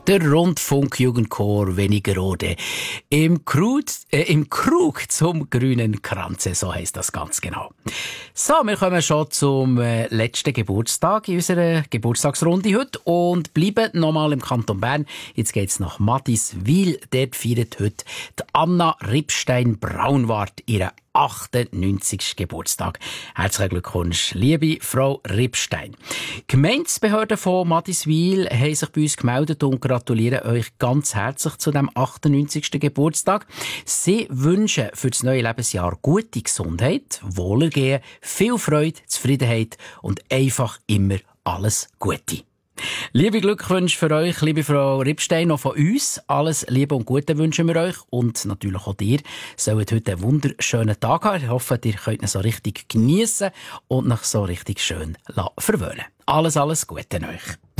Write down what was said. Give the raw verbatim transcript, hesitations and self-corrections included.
Der Rundfunk-Jugendchor Wenigerode im Krug, äh, im Krug zum grünen Kranze, so heisst das ganz genau. So, wir kommen schon zum äh, letzten Geburtstag in unserer Geburtstagsrunde heute und bleiben nochmal im Kanton Bern. Jetzt geht's nach Madiswil. Dort feiert heute die Anna Ripstein-Braunwart ihren achtundneunzigsten Geburtstag. Herzlichen Glückwunsch, liebe Frau Ripstein. Die Gemeindebehörden von Madiswil haben sich bei uns gemeldet und gratulieren euch ganz herzlich zu dem achtundneunzigsten Geburtstag. Sie wünschen für das neue Lebensjahr gute Gesundheit, Wohlergehen, viel Freude, Zufriedenheit und einfach immer alles Gute. Liebe Glückwünsche für euch, liebe Frau Ripstein, noch von uns. Alles Liebe und Gute wünschen wir euch. Und natürlich auch dir sollt heute einen wunderschönen Tag haben. Ich hoffe, ihr könnt ihn so richtig geniessen und noch so richtig schön verwöhnen. Alles, alles Gute euch.